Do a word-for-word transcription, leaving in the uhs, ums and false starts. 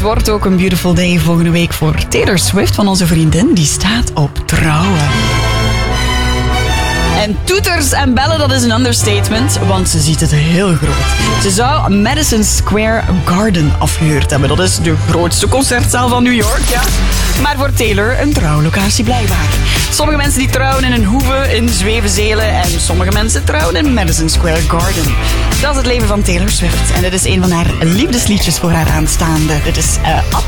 wordt ook een beautiful day volgende week voor Taylor Swift van onze vriendin. Die staat op trouwen. En toeters en bellen, dat is een understatement, want ze ziet het heel groot. Ze zou Madison Square Garden afgehuurd hebben. Dat is de grootste concertzaal van New York, ja. Maar voor Taylor een trouwlocatie blijkbaar. Sommige mensen die trouwen in een hoeve in Zwevenzelen en sommige mensen trouwen in Madison Square Garden. Dat is het leven van Taylor Swift en dit is een van haar liefdesliedjes voor haar aanstaande. Dit is uh,